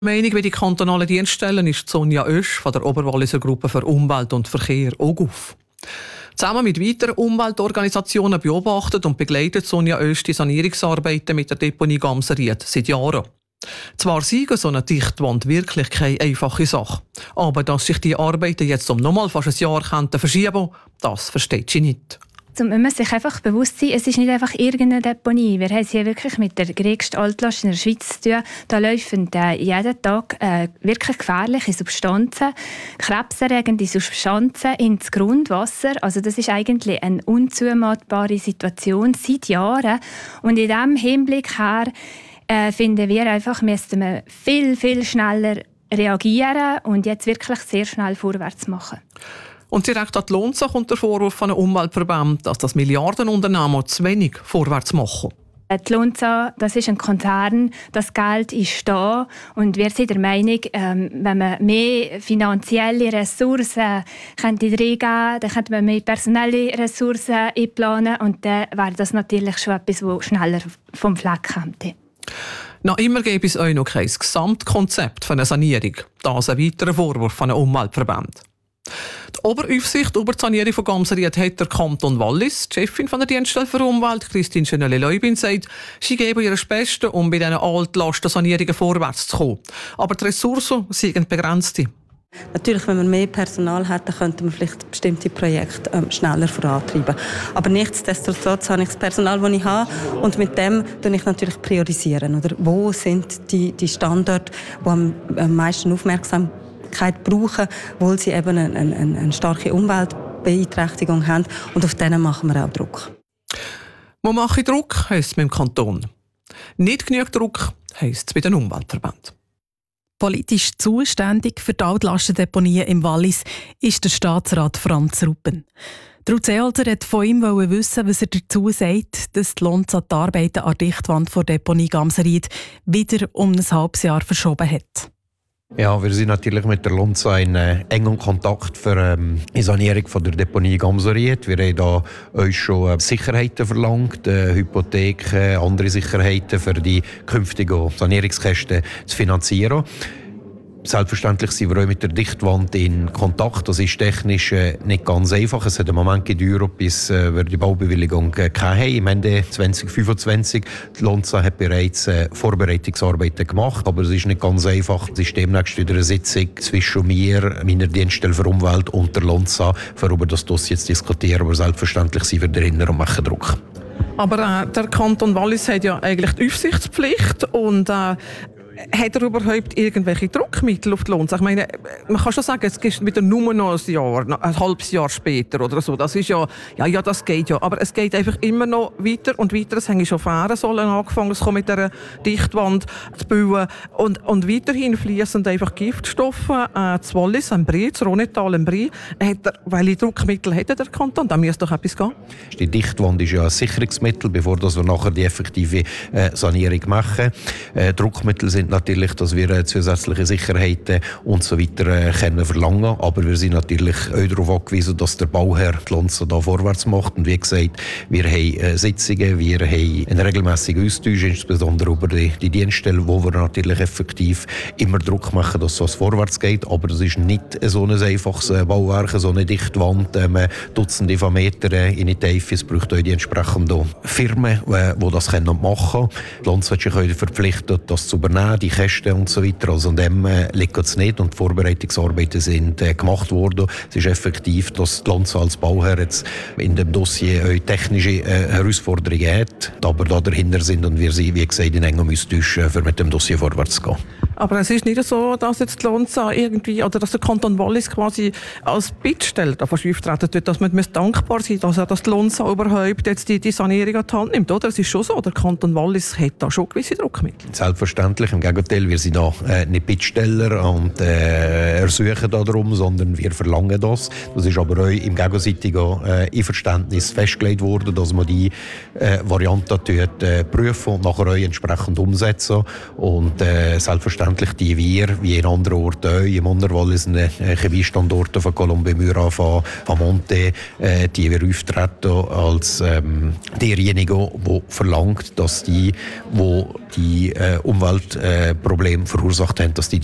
Meinung wie die kantonalen Dienststellen ist Sonja Oesch von der Oberwalliser Gruppe für Umwelt und Verkehr OGUV. Zusammen mit weiteren Umweltorganisationen beobachtet und begleitet Sonja Oesch die Sanierungsarbeiten mit der Deponie Gamseried seit Jahren. Zwar sei so eine Dichtwand wirklich keine einfache Sache, aber dass sich die Arbeiten jetzt nochmal fast ein Jahr verschieben könnten, das versteht sie nicht. Man muss sich einfach bewusst sein, es ist nicht einfach irgendeine Deponie. Wir haben es hier wirklich mit der grössten Altlast in der Schweiz zu tun. Da laufen jeden Tag wirklich gefährliche Substanzen, krebserregende Substanzen ins Grundwasser. Also das ist eigentlich eine unzumutbare Situation seit Jahren. Und in diesem Hinblick her finden wir einfach, müssten wir viel, viel schneller reagieren und jetzt wirklich sehr schnell vorwärts machen. Und direkt an die Lonza kommt der Vorwurf von einem Umweltverband, dass das Milliardenunternehmen zu wenig vorwärts machen. Die Lonza, das ist ein Konzern, das Geld ist da und wir sind der Meinung, wenn man mehr finanzielle Ressourcen könnte reingeben, dann könnte man mehr personelle Ressourcen einplanen und dann wäre das natürlich schon etwas, das schneller vom Fleck kommt. Noch immer gäbe es auch noch kein Gesamtkonzept für eine Sanierung. Das ist ein weiterer Vorwurf von einem Umweltverband. Die Oberaufsicht über die Sanierung von Gamseried hat der Kanton Wallis. Die Chefin von der Dienststelle für Umwelt, Christine Schönele-Leubin, sagt, sie geben ihr Bestes, um bei diesen Altlastensanierungen vorwärts zu kommen. Aber die Ressourcen sind begrenzt. Natürlich, wenn man mehr Personal hat, dann könnte man vielleicht bestimmte Projekte schneller vorantreiben. Aber nichtsdestotrotz habe ich das Personal, das ich habe, und mit dem priorisiere ich natürlich priorisieren. Oder wo sind die Standorte, die am meisten Aufmerksamkeit brauchen, weil sie eben eine starke Umweltbeeinträchtigung haben. Und auf denen machen wir auch Druck. Wo mache ich Druck, heisst es mit dem Kanton. Nicht genug Druck, heisst es bei den Umweltverbänden. Politisch zuständig für die Altlastendeponien im Wallis ist der Staatsrat Franz Ruppen. Ruth Seeholzer hat von ihm wissen, was er dazu sagt, dass die Lonza die Arbeiten an der Dichtwand der Deponie Gamseried wieder um ein halbes Jahr verschoben hat. Ja, wir sind natürlich mit der Lonza in engem Kontakt für die Sanierung von der Deponie Gamseried. Wir haben da euch schon Sicherheiten verlangt, Hypotheken, andere Sicherheiten für die künftigen Sanierungskosten zu finanzieren. Selbstverständlich sind wir auch mit der Dichtwand in Kontakt. Das ist technisch nicht ganz einfach. Es hat einen Moment gedauert, bis wir die Baubewilligung hatten. Im Ende 2025. Die Lonza hat bereits Vorbereitungsarbeiten gemacht, aber es ist nicht ganz einfach. Es ist demnächst wieder eine Sitzung zwischen mir, meiner Dienststelle für Umwelt und der Lonza, für über das Dossier zu diskutieren. Aber selbstverständlich sind wir dahinter und machen Druck. Aber der Kanton Wallis hat ja eigentlich die Aufsichtspflicht und hat er überhaupt irgendwelche Druckmittel auf die Lonza? Ich meine, man kann schon sagen, es gibt wieder nur noch ein Jahr, ein halbes Jahr später oder so. Das ist ja, das geht ja. Aber es geht einfach immer noch weiter und weiter. Es haben schon Fähren sollen angefangen, es kommt mit dieser Dichtwand zu bauen. Und weiterhin fließen einfach Giftstoffe zu Wallis, am Brie, zu Ronetal, am Brie. Welche Druckmittel hat der Kanton? Da müsste doch etwas gehen. Die Dichtwand ist ja ein Sicherungsmittel, bevor wir nachher die effektive Sanierung machen. Druckmittel sind natürlich, dass wir zusätzliche Sicherheiten und so weiter können verlangen. Aber wir sind natürlich auch darauf angewiesen, dass der Bauherr die Lonza da vorwärts macht. Und wie gesagt, wir haben Sitzungen, wir haben einen regelmässigen Austausch, insbesondere über die Dienststelle, wo wir natürlich effektiv immer Druck machen, dass es vorwärts geht. Aber das ist nicht so ein einfaches Bauwerk, so eine Dichtwand, Dutzende von Metern in die Tiefe. Es braucht auch die entsprechenden Firmen, die das machen können. Die Lonza hat sich heute verpflichtet, das zu übernehmen, die Kosten und so weiter. Also an dem liegt es nicht und die Vorbereitungsarbeiten sind gemacht worden. Es ist effektiv, dass die Lonza als Bauherr jetzt in dem Dossier auch technische Herausforderungen hat, aber da dahinter sind und wir sind, wie gesagt, in engem Austausch, für mit dem Dossier vorwärts zu gehen. Aber es ist nicht so, dass jetzt die Lonza irgendwie, oder dass der Kanton Wallis quasi als Bittsteller davon auftreten wird, dass man dankbar sein muss, dass die Lonza überhaupt jetzt die Sanierung an die Hand nimmt, oder? Es ist schon so, der Kanton Wallis hat da schon gewisse Druckmittel. Selbstverständlich, im Gegenteil, wir sind da nicht Bittsteller und ersuchen darum, sondern wir verlangen das. Das ist aber auch im gegenseitigen Einverständnis festgelegt worden, dass man die Variante prüfen und nachher auch entsprechend umsetzen. Und selbstverständlich selbstverständlich die wir, wie in anderen Orten auch, im Unterwallis, Chemiestandorten von Colombia, Myra, von Monte, die wir auftreten als derjenige, der verlangt, dass die Umweltprobleme verursacht haben, dass die